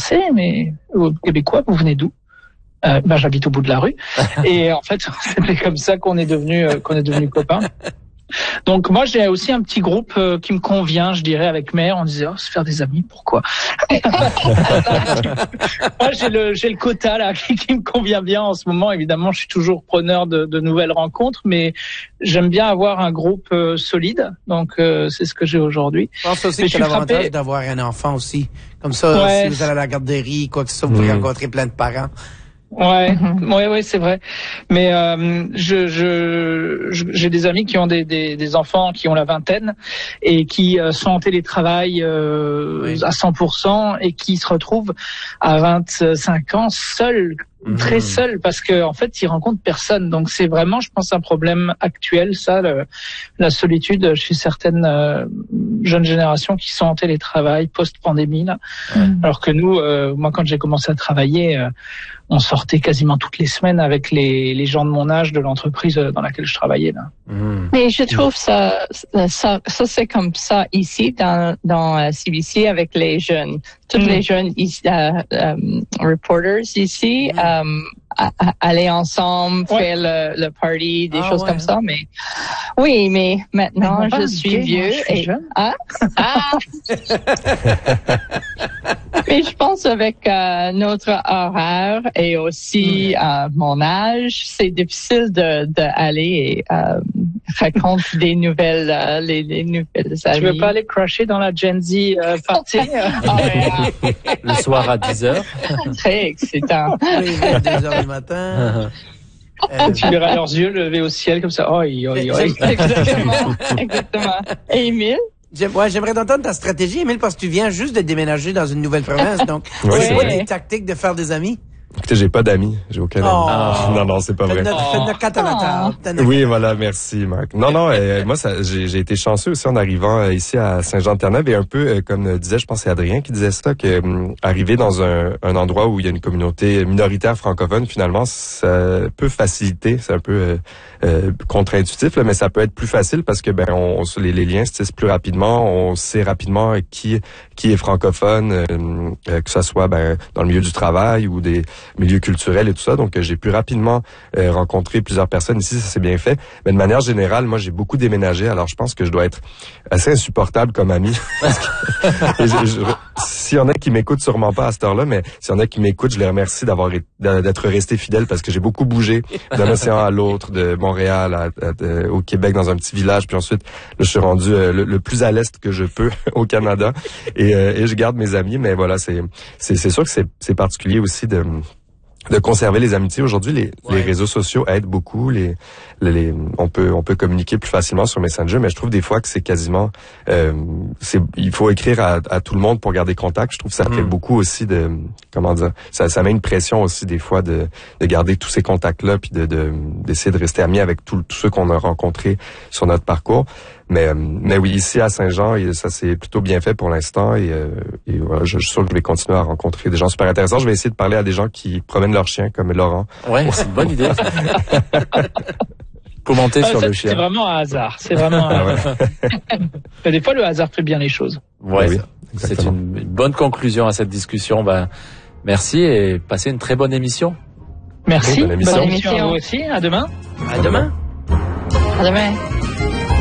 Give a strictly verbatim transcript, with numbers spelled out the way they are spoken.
Français, mais euh, Québécois, vous venez d'où? Euh, ben j'habite au bout de la rue. Et en fait, c'était comme ça qu'on est devenu euh, qu'on est devenu copains. Donc moi j'ai aussi un petit groupe euh, qui me convient, je dirais, avec Mère. On disait oh, se faire des amis, pourquoi? Moi j'ai le j'ai le quota là qui, qui me convient bien en ce moment. Évidemment, je suis toujours preneur de, de nouvelles rencontres, mais j'aime bien avoir un groupe euh, solide. Donc euh, c'est ce que j'ai aujourd'hui. Je pense aussi mais que c'est l'avantage frappé... d'avoir un enfant aussi. Comme ça, ouais. Si vous allez à la garderie, quoi que ce soit, vous pouvez mmh. rencontrer plein de parents. Ouais, mm-hmm. ouais, ouais, c'est vrai. Mais euh, je, je, je, j'ai des amis qui ont des, des, des enfants qui ont la vingtaine et qui euh, sont en télétravail euh, oui. à cent pour cent et qui se retrouvent à vingt-cinq ans seuls, mm-hmm. très seuls, parce que en fait, ils rencontrent personne. Donc c'est vraiment, je pense, un problème actuel, ça, le, la solitude chez certaines euh, jeunes générations qui sont en télétravail post-pandémie là. Mm-hmm. Alors que nous, euh, moi, quand j'ai commencé à travailler. Euh, on sortait quasiment toutes les semaines avec les, les gens de mon âge de l'entreprise dans laquelle je travaillais là. Mmh. Mais je trouve ça, ça, ça c'est comme ça ici dans dans C B C avec les jeunes, tous mmh. les jeunes ici, uh, um, reporters ici, mmh. um, à, à aller ensemble, ouais. faire le, le party, des ah, choses ouais. comme ça. Mais oui, mais maintenant mais je suis vieux moi, je suis et jeune. Ah, ah. Mais je pense avec euh, notre horaire et aussi mmh. euh, mon âge, c'est difficile de d'aller et euh, raconter des nouvelles, euh, les, les nouvelles amies. Tu veux pas aller crusher dans la Gen Z euh, party le soir à dix heures? Très excitant. Oui, à deux heures du matin. Euh, tu verras leurs yeux levés au ciel comme ça. Oh, oh, oh. Exactement, exactement. Et Émile? J'aime, ouais, j'aimerais entendre ta stratégie, Émile, parce que tu viens juste de déménager dans une nouvelle province. Donc, ouais, c'est quoi tes tactiques de faire des amis? Écoutez, j'ai pas d'amis. J'ai aucun ami. Oh. Non, non, c'est pas vrai. Faites notre Oui, voilà, merci, Marc. Non, non, euh, moi, ça, j'ai, j'ai été chanceux aussi en arrivant euh, ici à Saint-Jean-de-Terre-Neuve et un peu, euh, comme disait, je pense que c'est Adrien qui disait ça, que euh, arriver dans un, un endroit où il y a une communauté minoritaire francophone, finalement, ça peut faciliter, c'est un peu euh, euh, contre-intuitif, là, mais ça peut être plus facile parce que ben, on, on les, les liens se tissent plus rapidement, on sait rapidement qui qui est francophone, euh, que ça soit ben, dans le milieu du travail ou des milieux culturels et tout ça. Donc, j'ai pu rapidement euh, rencontrer plusieurs personnes ici, ça s'est bien fait. Mais de manière générale, moi, j'ai beaucoup déménagé. Alors, je pense que je dois être assez insupportable comme ami. S'il y en a qui m'écoutent, sûrement pas à cette heure-là, mais s'il y en a qui m'écoutent, je les remercie d'avoir d'être resté fidèle parce que j'ai beaucoup bougé d'un océan à l'autre, de Montréal à, à, à, au Québec, dans un petit village. Puis ensuite, là, je suis rendu euh, le, le plus à l'est que je peux au Canada. Et, euh, et je garde mes amis. Mais voilà, c'est c'est, c'est sûr que c'est, c'est particulier aussi de de conserver les amitiés. Aujourd'hui, les, ouais. les réseaux sociaux aident beaucoup. Les, les, les, on peut, on peut communiquer plus facilement sur Messenger, mais je trouve des fois que c'est quasiment, euh, c'est, il faut écrire à, à tout le monde pour garder contact. Je trouve que ça mmh. fait beaucoup aussi de, comment dire, ça, ça met une pression aussi des fois de, de garder tous ces contacts-là, puis de, de, d'essayer de rester amis avec tous ceux qu'on a rencontrés sur notre parcours. Mais, mais oui, ici à Saint-Jean, ça s'est plutôt bien fait pour l'instant et, et voilà, je, je suis sûr que je vais continuer à rencontrer des gens super intéressants. Je vais essayer de parler à des gens qui promènent leur chien, comme Laurent. Ouais, c'est une bonne idée. Commenter ah, sur ça, le chien. C'est vraiment un hasard. C'est vraiment un hasard. Mais des fois, le hasard fait bien les choses. Ouais, oui, c'est une, une bonne conclusion à cette discussion. Ben, merci et passez une très bonne émission. Merci. Bonne émission. Bonne émission à vous aussi. À demain. À demain. À demain.